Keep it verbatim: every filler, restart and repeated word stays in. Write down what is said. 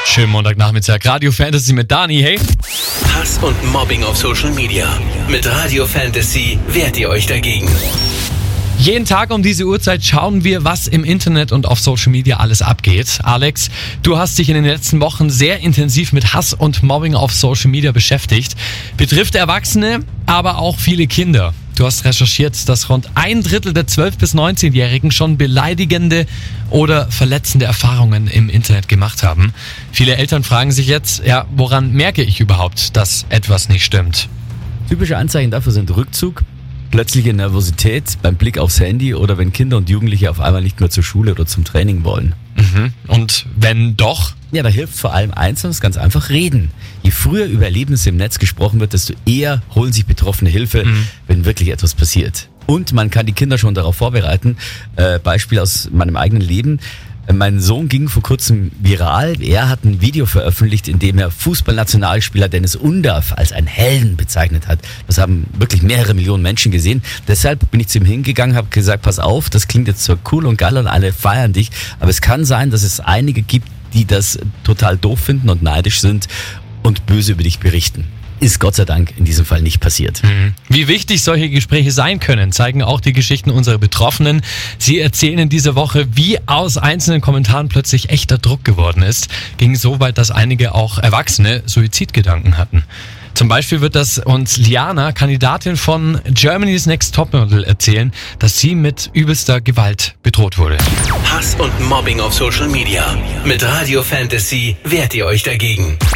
Schönen Montagnachmittag. Radio Fantasy mit Dani, hey. Hass und Mobbing auf Social Media. Mit Radio Fantasy wehrt ihr euch dagegen. Jeden Tag um diese Uhrzeit schauen wir, was im Internet und auf Social Media alles abgeht. Alex, du hast dich in den letzten Wochen sehr intensiv mit Hass und Mobbing auf Social Media beschäftigt. Betrifft Erwachsene, aber auch viele Kinder. Du hast recherchiert, dass rund ein Drittel der zwölf- bis neunzehnjährigen schon beleidigende oder verletzende Erfahrungen im Internet gemacht haben. Viele Eltern fragen sich jetzt, ja, woran merke ich überhaupt, dass etwas nicht stimmt? Typische Anzeichen dafür sind Rückzug, plötzliche Nervosität beim Blick aufs Handy oder wenn Kinder und Jugendliche auf einmal nicht mehr zur Schule oder zum Training wollen. Mhm. Und wenn doch? Ja, da hilft vor allem eins, und das ist ganz einfach, reden. Je früher über Erlebnisse im Netz gesprochen wird, desto eher holen sich Betroffene Hilfe, mhm. wenn wirklich etwas passiert. Und man kann die Kinder schon darauf vorbereiten. Äh, Beispiel aus meinem eigenen Leben. Mein Sohn ging vor kurzem viral. Er hat ein Video veröffentlicht, in dem er Fußballnationalspieler Dennis Undaff als einen Helden bezeichnet hat. Das haben wirklich mehrere Millionen Menschen gesehen. Deshalb bin ich zu ihm hingegangen, habe gesagt, pass auf, das klingt jetzt zwar cool und geil und alle feiern dich, aber es kann sein, dass es einige gibt, die das total doof finden und neidisch sind und böse über dich berichten. Ist Gott sei Dank in diesem Fall nicht passiert. Wie wichtig solche Gespräche sein können, zeigen auch die Geschichten unserer Betroffenen. Sie erzählen in dieser Woche, wie aus einzelnen Kommentaren plötzlich echter Druck geworden ist. Ging so weit, dass einige auch Erwachsene Suizidgedanken hatten. Zum Beispiel wird das uns Liana, Kandidatin von Germany's Next Topmodel, erzählen, dass sie mit übelster Gewalt bedroht wurde. Hass und Mobbing auf Social Media. Mit Radio Fantasy wehrt ihr euch dagegen.